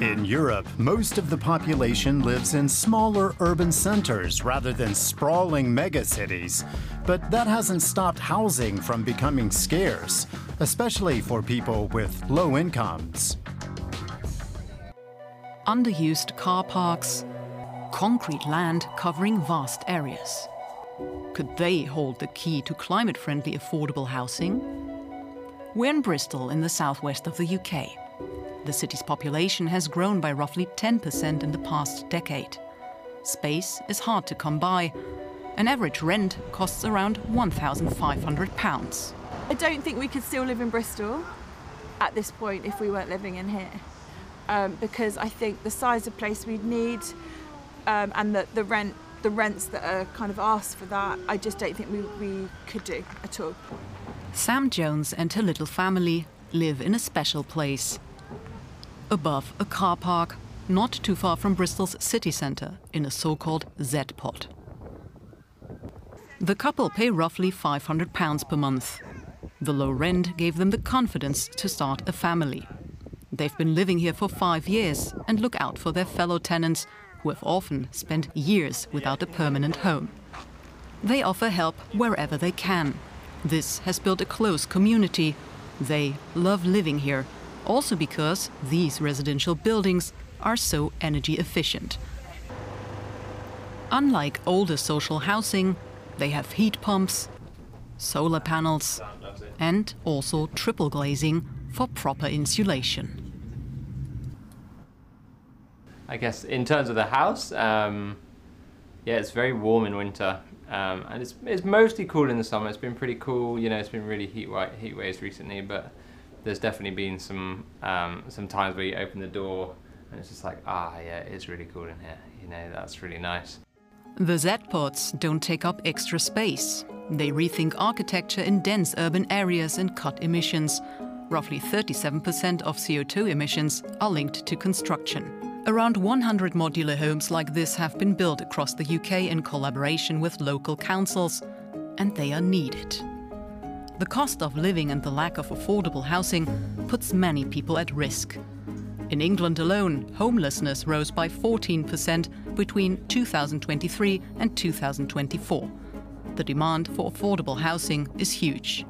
In Europe, most of the population lives in smaller urban centers rather than sprawling megacities. But that hasn't stopped housing from becoming scarce, especially for people with low incomes. Underused car parks, concrete land covering vast areas. Could they hold the key to climate-friendly affordable housing? We're in Bristol in the southwest of the UK. The city's population has grown by roughly 10% in the past decade. Space is hard to come by. An average rent costs around £1,500. I don't think we could still live in Bristol at this point if we weren't living in here. Because I think the size of place we'd need and the rents that are kind of asked for that, I just don't think we could do at all. Sam Jones and her little family live in a special place. Above a car park, not too far from Bristol's city centre, in a so-called Z-Pod. The couple pay roughly £500 per month. The low rent gave them the confidence to start a family. They've been living here for 5 years and look out for their fellow tenants, who have often spent years without a permanent home. They offer help wherever they can. This has built a close community. They love living here, also because these residential buildings are so energy efficient. Unlike older social housing, they have heat pumps, solar panels, and also triple glazing for proper insulation. I guess in terms of the house, yeah, it's very warm in winter, and it's mostly cool in the summer. It's been pretty cool, you know. It's been really heat waves recently, but there's definitely been some times where you open the door and it's just like, yeah, it's really cool in here. You know, that's really nice. The Z-Pods don't take up extra space. They rethink architecture in dense urban areas and cut emissions. Roughly 37% of CO2 emissions are linked to construction. Around 100 modular homes like this have been built across the UK in collaboration with local councils, and they are needed. The cost of living and the lack of affordable housing puts many people at risk. In England alone, homelessness rose by 14% between 2023 and 2024. The demand for affordable housing is huge.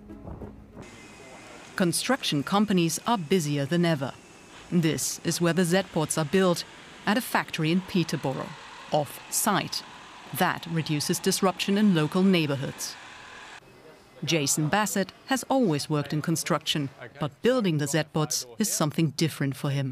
Construction companies are busier than ever. This is where the Z-Pods are built, at a factory in Peterborough, off-site. That reduces disruption in local neighbourhoods. Jason Bassett has always worked in construction, but building the Z-Pods is something different for him.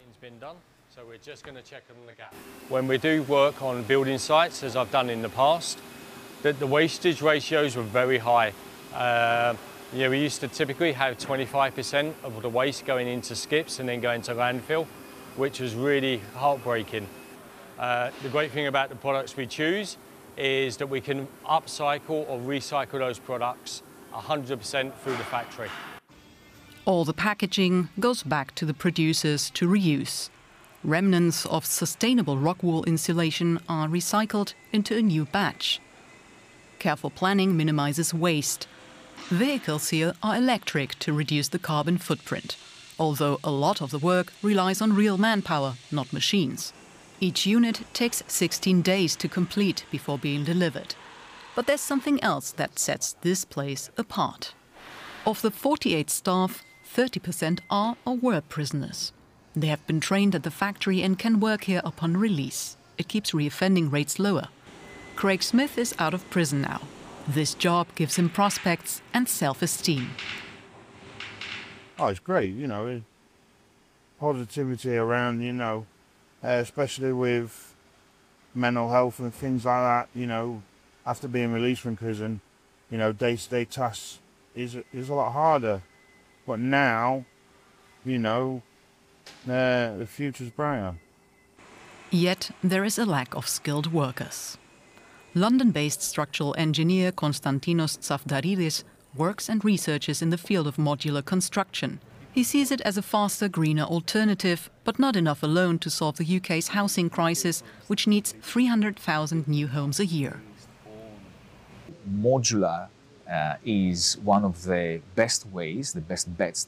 When we do work on building sites, as I've done in the past, the wastage ratios were very high. You know, we used to typically have 25% of the waste going into skips and then going to landfill, which was really heartbreaking. The great thing about the products we choose is that we can upcycle or recycle those products 100% through the factory. All the packaging goes back to the producers to reuse. Remnants of sustainable rock wool insulation are recycled into a new batch. Careful planning minimizes waste. Vehicles here are electric to reduce the carbon footprint, although a lot of the work relies on real manpower, not machines. Each unit takes 16 days to complete before being delivered. But there's something else that sets this place apart. Of the 48 staff, 30% are or were prisoners. They have been trained at the factory and can work here upon release. It keeps reoffending rates lower. Craig Smith is out of prison now. This job gives him prospects and self-esteem. Oh, it's great, you know, positivity around, you know, especially with mental health and things like that, you know, after being released from prison, you know, day-to-day tasks is a lot harder. But now, you know, the future's brighter. Yet there is a lack of skilled workers. London-based structural engineer Konstantinos Tsavdaridis works and researches in the field of modular construction. He sees it as a faster, greener alternative, but not enough alone to solve the UK's housing crisis, which needs 300,000 new homes a year. Modular is one of the best ways, the best bets